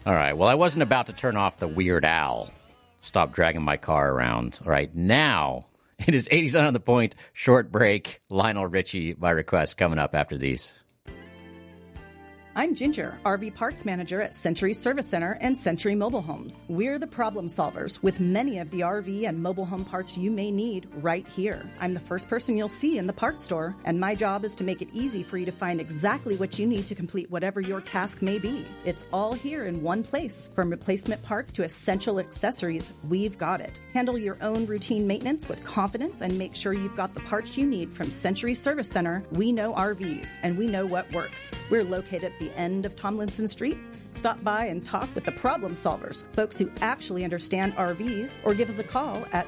All right. Well, I wasn't about to turn off the Weird Al. Stop dragging my car around. All right. Now, it is 80s on the point. Short break. Lionel Richie, by request, coming up after these. I'm Ginger, RV Parts Manager at Century Service Center and Century Mobile Homes. We're the problem solvers with many of the RV and mobile home parts you may need right here. I'm the first person you'll see in the parts store, and my job is to make it easy for you to find exactly what you need to complete whatever your task may be. It's all here in one place. From replacement parts to essential accessories, we've got it. Handle your own routine maintenance with confidence and make sure you've got the parts you need from Century Service Center. We know RVs, and we know what works. We're located at the end of Tomlinson Street. Stop by and talk with the problem solvers, folks who actually understand RVs, or give us a call at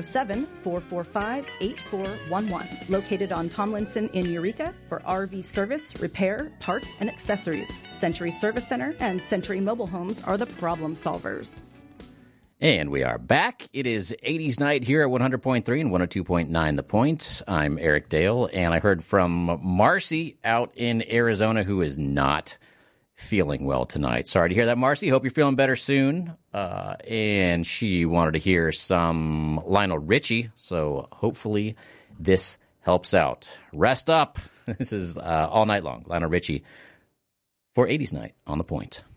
707-445-8411. Located on Tomlinson in Eureka for RV service, repair, parts, and accessories. Century Service Center and Century Mobile Homes are the problem solvers. And we are back. It is 80s night here at 100.3 and 102.9 The Point. I'm Eric Dale, and I heard from Marcy out in Arizona, who is not feeling well tonight. Sorry to hear that, Marcy. Hope you're feeling better soon. And she wanted to hear some Lionel Richie, so hopefully this helps out. Rest up. This is all night long. Lionel Richie for 80s night on The Point.